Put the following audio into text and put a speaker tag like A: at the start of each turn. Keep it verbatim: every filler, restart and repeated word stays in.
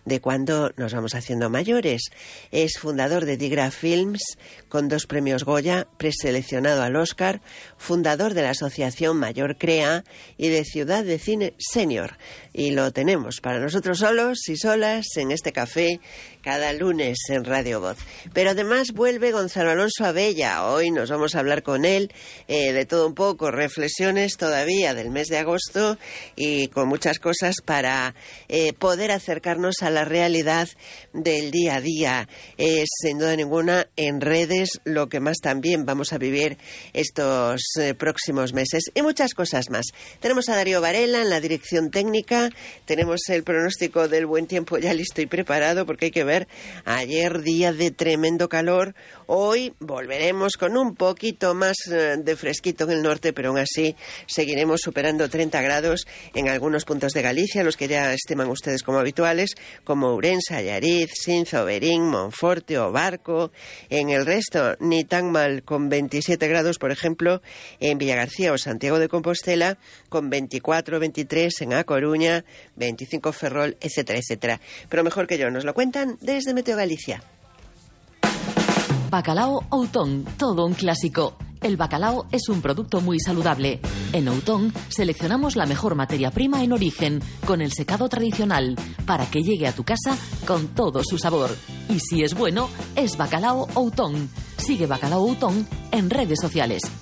A: de cuando nos vamos haciendo mayores. Es fundador de Digra Films, con dos premios Goya, preseleccionado al Oscar, fundador de la Asociación Mayor Crea y de Ciudad de Cine Senior. Y lo tenemos para nosotros solos y solas en este café cada lunes en Radio Voz. Pero además vuelve Gonzalo Alonso Abella. Hoy nos vamos a hablar con él eh, de todo un poco, reflexiones todavía del mes de agosto y con muchas cosas para eh, poder acercarnos a la realidad del día a día. Es sin duda ninguna en redes lo que más también vamos a vivir estos eh, próximos meses y muchas cosas más. Tenemos a Darío Varela en la dirección técnica, tenemos el pronóstico del buen tiempo ya listo y preparado porque hay que ver, ayer día de tremendo calor, hoy volveremos con un poquito más de fresquito en el norte, pero aún así seguiremos superando treinta grados en algunos puntos de Galicia, los que ya estiman ustedes como habituales, como Ourense, Allariz, Sinzo, Berín, Monforte o Barco. En el resto ni tan mal, con veintisiete grados, por ejemplo, en Villagarcía o Santiago de Compostela, con veinticuatro, veintitrés en A Coruña, veinticinco Ferrol, etcétera, etcétera. Pero mejor que yo, nos lo cuentan desde Meteo Galicia.
B: Bacalao Outón, todo un clásico. El bacalao es un producto muy saludable. En Outón seleccionamos la mejor materia prima en origen, con el secado tradicional, para que llegue a tu casa con todo su sabor. Y si es bueno, es Bacalao Outón. Sigue Bacalao Outón en redes sociales.